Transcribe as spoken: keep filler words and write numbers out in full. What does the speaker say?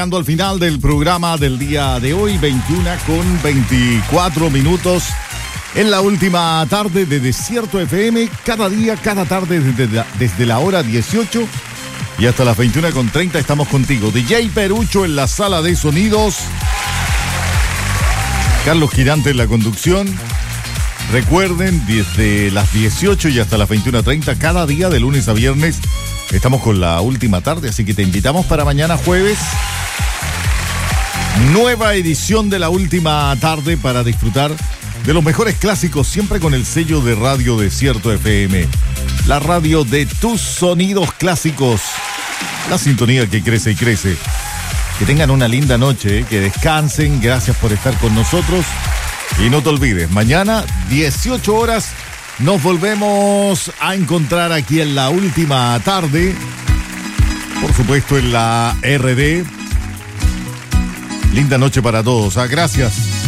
Al final del programa del día de hoy, veintiuna con veinticuatro minutos, en la última tarde de Desierto F M, cada día, cada tarde, desde la, desde la hora dieciocho y hasta las veintiuna con treinta estamos contigo. D J Perucho en la sala de sonidos, Carlos Girante en la conducción. Recuerden, desde las dieciocho y hasta las veintiuna treinta, cada día de lunes a viernes, estamos con la última tarde, así que te invitamos para mañana jueves. Nueva edición de la última tarde para disfrutar de los mejores clásicos, siempre con el sello de Radio Desierto F M. La radio de tus sonidos clásicos. La sintonía que crece y crece. Que tengan una linda noche, ¿eh? Que descansen. Gracias por estar con nosotros. Y no te olvides, mañana, dieciocho horas, nos volvemos a encontrar aquí en la última tarde. Por supuesto, en la R D. Linda noche para todos, ¿ah? Gracias.